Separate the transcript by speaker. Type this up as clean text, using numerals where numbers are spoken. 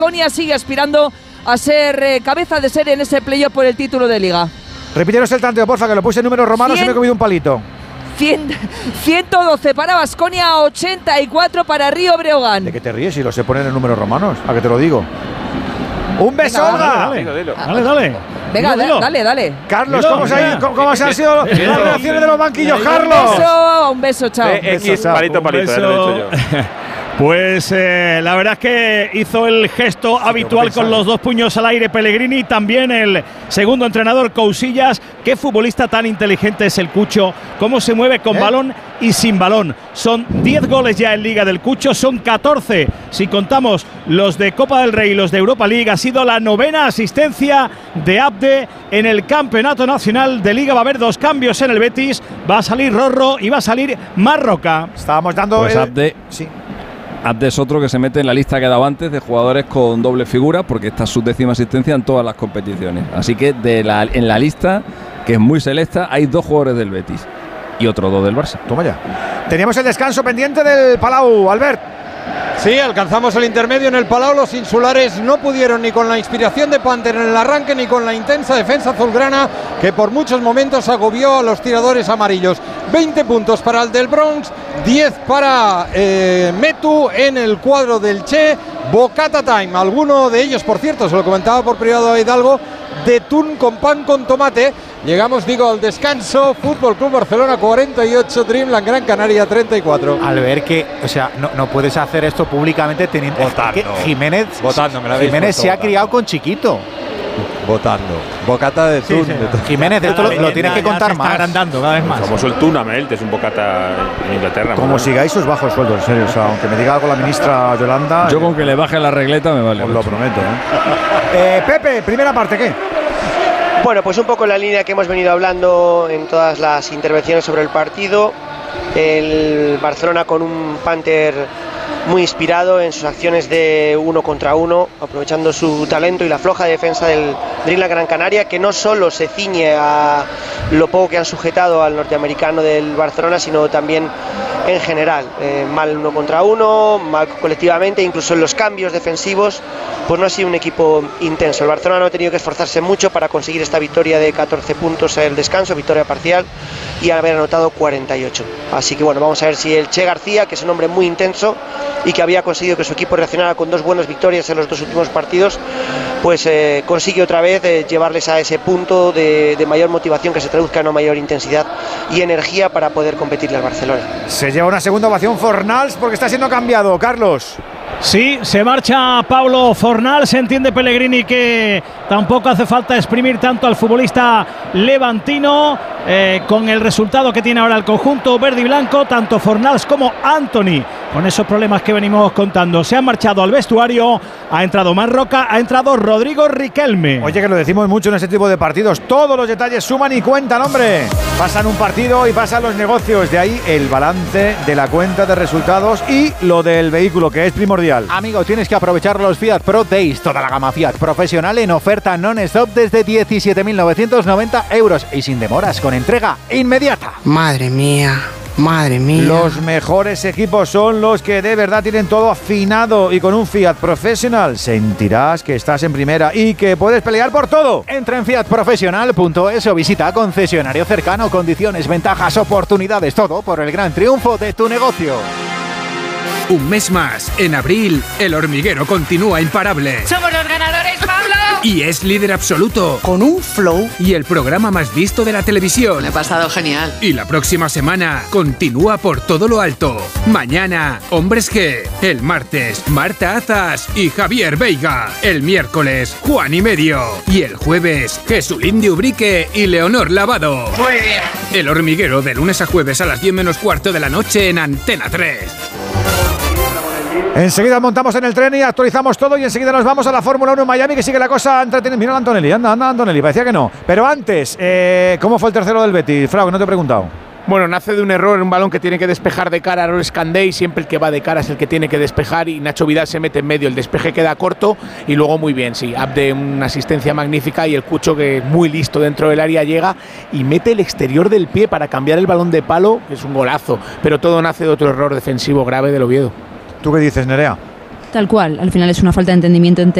Speaker 1: Baskonia sigue aspirando a ser cabeza de serie en ese playoff por el título de Liga.
Speaker 2: Repítenos el tanteo, porfa, que lo puse en números romanos y me he comido un palito.
Speaker 1: 112 para Baskonia, 84 para Río Breogán.
Speaker 2: ¿De qué te ríes si lo se ponen en números romanos? ¿A qué te lo digo? ¡Un beso, Olga!
Speaker 3: Dale.
Speaker 1: Venga, dale.
Speaker 2: Carlos, ¿cómo se han sido las reacciones de los banquillos, Carlos?
Speaker 1: Un beso, chao.
Speaker 4: Palito, ya lo he dicho yo.
Speaker 3: Pues la verdad es que hizo el gesto habitual con los dos puños al aire Pellegrini, también el segundo entrenador Cousillas. Qué futbolista tan inteligente es el Cucho, cómo se mueve con balón y sin balón. Son 10 goles ya en Liga del Cucho, son 14 si contamos los de Copa del Rey y los de Europa League. Ha sido la 9ª asistencia de Abde en el Campeonato Nacional de Liga. Va a haber 2 cambios en el Betis, va a salir Rorro y va a salir Marroca.
Speaker 2: Estábamos dando
Speaker 5: pues Abde. Sí. Abde es otro que se mete en la lista que he dado antes de jugadores con doble figura, porque esta es su 10ª asistencia en todas las competiciones. Así que en la lista, que es muy selecta, hay 2 jugadores del Betis y otros 2 del Barça.
Speaker 2: Toma ya. Teníamos el descanso pendiente del Palau, Albert.
Speaker 6: Sí, alcanzamos el intermedio en el Palau. Los insulares no pudieron ni con la inspiración de Panther en el arranque ni con la intensa defensa azulgrana que por muchos momentos agobió a los tiradores amarillos. 20 puntos para el del Bronx, 10 para Metu en el cuadro del Che. Bocata time, alguno de ellos, por cierto, se lo comentaba por privado a Hidalgo, de tun con pan con tomate. Llegamos, digo, al descanso. Fútbol Club Barcelona 48, Dreamland Gran Canaria 34.
Speaker 7: Al ver que, o sea, no puedes hacer esto públicamente teniendo
Speaker 6: votando.
Speaker 7: Jiménez se ha criado con Chiquito.
Speaker 6: Votando. Bocata de tun.
Speaker 7: Sí. Jiménez, esto lo tienes que contar más.
Speaker 3: Está agrandando cada vez más.
Speaker 4: El famoso el Tunamelt, es un bocata en Inglaterra.
Speaker 2: Como sigáis sus bajos sueldos, en serio. O sea, aunque me diga algo la ministra Yolanda.
Speaker 5: Yo con que le baje la regleta me vale.
Speaker 2: Os lo prometo, Pepe, primera parte, ¿qué?
Speaker 8: Bueno, pues un poco en la línea que hemos venido hablando en todas las intervenciones sobre el partido. El Barcelona con un Panther muy inspirado en sus acciones de 1 contra 1, aprovechando su talento y la floja defensa del Dreamland Gran Canaria, que no solo se ciñe a lo poco que han sujetado al norteamericano del Barcelona, sino también en general. Mal 1 contra 1, mal colectivamente, incluso en los cambios defensivos, pues no ha sido un equipo intenso. El Barcelona no ha tenido que esforzarse mucho para conseguir esta victoria de 14 puntos en el descanso, victoria parcial, y haber anotado 48. Así que bueno, vamos a ver si el Che García, que es un hombre muy intenso y que había conseguido que su equipo reaccionara con 2 buenas victorias en los 2 últimos partidos, pues consigue otra vez llevarles a ese punto de mayor motivación, que se traduzca en una mayor intensidad y energía para poder competirle al Barcelona.
Speaker 2: Se lleva una segunda ovación Fornals porque está siendo cambiado, Carlos.
Speaker 3: Sí, se marcha Pablo Fornals. Entiende Pellegrini que tampoco hace falta exprimir tanto al futbolista levantino, con el resultado que tiene ahora el conjunto verde y blanco, tanto Fornals como Anthony, con esos problemas que venimos contando. Se han marchado al vestuario, ha entrado Marroca, ha entrado Rodrigo Riquelme.
Speaker 2: Oye, que lo decimos mucho en este tipo de partidos, todos los detalles suman y cuentan, hombre. Pasan un partido y pasan los negocios, de ahí el balance de la cuenta de resultados y lo del vehículo, que es primordial.
Speaker 7: Amigo, tienes que aprovechar los Fiat Pro Days, toda la gama Fiat profesional en oferta non-stop desde 17.990 euros y sin demoras, con entrega inmediata.
Speaker 9: Madre mía.
Speaker 2: Los mejores equipos son los que de verdad tienen todo afinado, y con un Fiat Professional sentirás que estás en primera y que puedes pelear por todo.
Speaker 7: Entra en fiatprofessional.es o visita concesionario cercano. Condiciones, ventajas, oportunidades, todo por el gran triunfo de tu negocio.
Speaker 10: Un mes más, en abril, El Hormiguero continúa imparable.
Speaker 11: ¡Somos los ganadores, Pablo!
Speaker 10: Y es líder absoluto.
Speaker 9: Con un flow.
Speaker 10: Y el programa más visto de la televisión.
Speaker 11: Me he pasado genial.
Speaker 10: Y la próxima semana, continúa por todo lo alto. Mañana, Hombres G. El martes, Marta Azas y Javier Veiga. El miércoles, Juan y Medio. Y el jueves, Jesulín de Ubrique y Leonor Lavado.
Speaker 11: Muy bien.
Speaker 10: El Hormiguero, de lunes a jueves a las 10 menos cuarto de la noche en Antena 3.
Speaker 2: Enseguida montamos en el tren y actualizamos todo, y enseguida nos vamos a la Fórmula 1 en Miami, que sigue la cosa entretenida. Mira a Antonelli, anda Antonelli, parecía que no. Pero antes, ¿cómo fue el tercero del Betis? Frau, que no te he preguntado.
Speaker 12: Bueno, nace de un error en un balón que tiene que despejar de cara a Loris Candé, siempre el que va de cara es el que tiene que despejar, y Nacho Vidal se mete en medio, el despeje queda corto y luego muy bien, sí, Abde una asistencia magnífica, y el Cucho, que es muy listo dentro del área, llega y mete el exterior del pie para cambiar el balón de palo, que es un golazo, pero todo nace de otro error defensivo grave del Oviedo.
Speaker 2: ¿Tú qué dices, Nerea?
Speaker 9: Tal cual, al final es una falta de entendimiento entre